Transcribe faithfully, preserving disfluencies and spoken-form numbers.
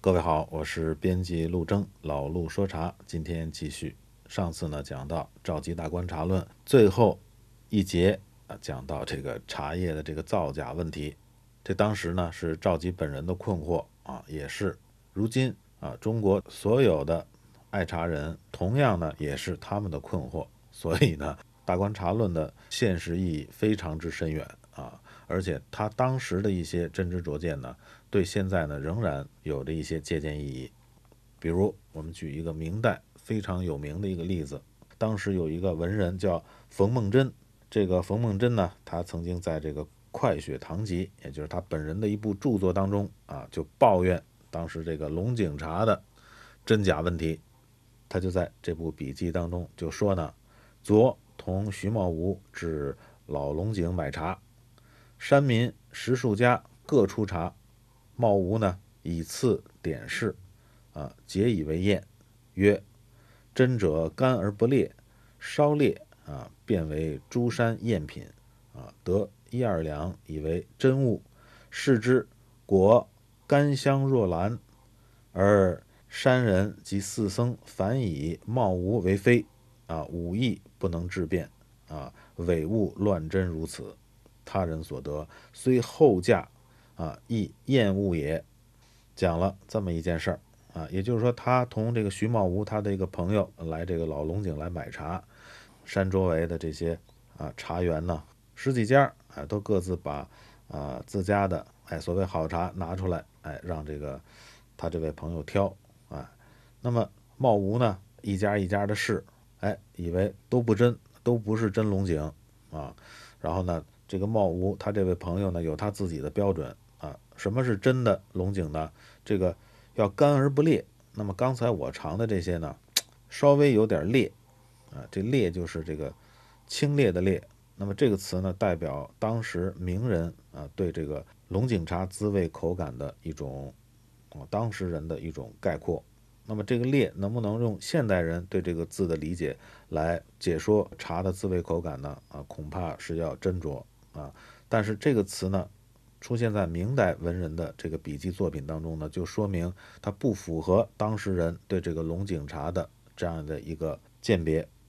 各位好，我是编辑陆征，老陆说茶，今天继续。上次呢讲到《赵姬大观茶论》最后一节啊，讲到这个茶叶的这个造假问题。这当时呢是赵姬本人的困惑啊，也是如今啊中国所有的爱茶人同样呢也是他们的困惑。所以呢，《大观茶论》的现实意义非常之深远啊，而且他当时的一些真知灼见呢，对现在呢仍然有着一些借鉴意义。比如我们举一个明代非常有名的一个例子，当时有一个文人叫冯梦真，这个冯梦真呢，他曾经在这个《快雪堂集》，也就是他本人的一部著作当中啊，就抱怨当时这个龙井茶的真假问题。他就在这部笔记当中就说呢，昨同徐茂吴至老龙井买茶，山民十数家各出茶，茂吴呢以次点试，啊，皆以为验，曰：真者干而不裂，稍裂啊，变为诸山赝品啊，得一二两以为真物，视之果甘香若兰，而山人及四僧反以茂吴为非啊，武艺不能治辩啊，伪物乱真如此，他人所得，虽后价啊，亦厌恶也。讲了这么一件事儿啊，也就是说，他同这个徐茂吴他的一个朋友来这个老龙井来买茶，山周围的这些啊茶园呢，十几家啊都各自把啊自家的哎所谓好茶拿出来，哎让这个他这位朋友挑啊。那么茂吴呢，一家一家的试，哎，以为都不真，都不是真龙井啊。然后呢，这个茂吴他这位朋友呢，有他自己的标准啊。什么是真的龙井呢？这个要干而不裂。那么刚才我尝的这些呢，稍微有点裂啊，这裂就是这个清冽的冽。那么这个词呢，代表当时名人啊对这个龙井茶滋味口感的一种啊当时人的一种概括。那么这个冽能不能用现代人对这个字的理解来解说茶的滋味口感呢？啊，恐怕是要斟酌啊。但是这个词呢，出现在明代文人的这个笔记作品当中呢，就说明它不符合当时人对这个龙井茶的这样的一个鉴别。